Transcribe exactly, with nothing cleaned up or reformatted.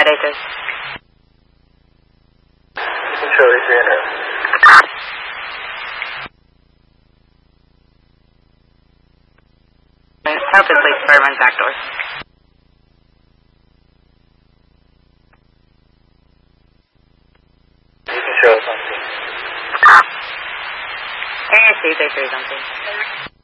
five acres. Charlie three hundred. Help is police department back door. You can show us something. Area three three three something.